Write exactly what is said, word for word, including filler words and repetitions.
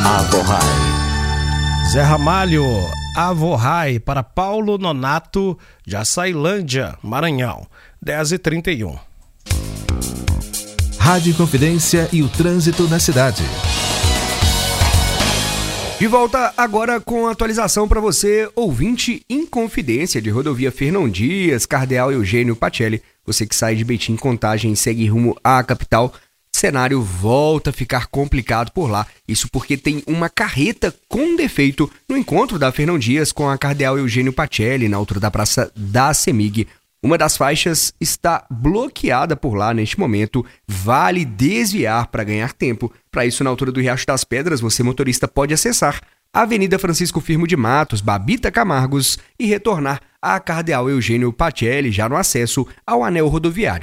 Avorrai. Zé Ramalho, Avorrai para Paulo Nonato de Açailândia, Maranhão, dez e trinta e um. Rádio Inconfidência e o trânsito na cidade. De volta agora com a atualização para você, ouvinte Inconfidência de rodovia Fernão Dias, Cardeal Eugênio Pacelli. Você que sai de Betim Contagem e segue rumo à capital, cenário volta a ficar complicado por lá. Isso porque tem uma carreta com defeito no encontro da Fernão Dias com a Cardeal Eugênio Pacelli, na altura da Praça da Semig. Uma das faixas está bloqueada por lá neste momento. Vale desviar para ganhar tempo. Para isso, na altura do Riacho das Pedras, você, motorista, pode acessar a Avenida Francisco Firmo de Matos, Babita Camargos e retornar à Cardeal Eugênio Pacelli, já no acesso ao anel rodoviário.